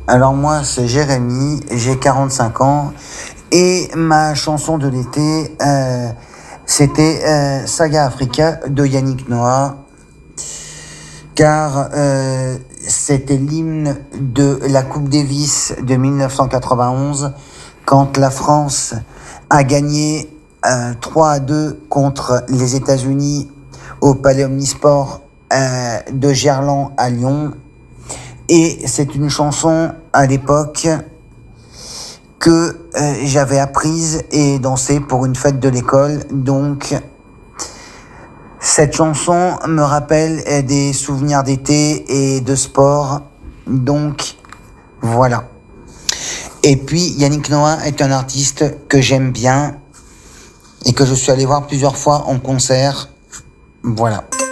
Alors moi, c'est Jérémy, j'ai 45 ans et ma chanson de l'été, c'était Saga Africa de Yannick Noah, car c'était l'hymne de la Coupe Davis de 1991, quand la France a gagné 3-2 contre les États-Unis au Palais Omnisport de Gerland à Lyon. Et c'est une chanson à l'époque que j'avais apprise et dansée pour une fête de l'école. Donc cette chanson me rappelle des souvenirs d'été et de sport. Donc voilà. Et puis Yannick Noah est un artiste que j'aime bien et que je suis allé voir plusieurs fois en concert. Voilà.